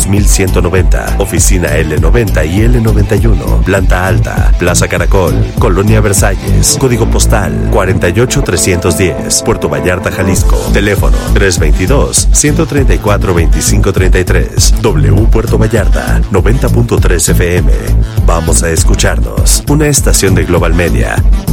2190, oficina L90 y L91, planta alta, Plaza Caracol, Colonia Versalles, código postal 48310, Puerto Vallarta, Jalisco. Teléfono 322-134-2533. W Puerto Vallarta, 90.3 FM. Vamos a escucharnos. Una estación de Global Media.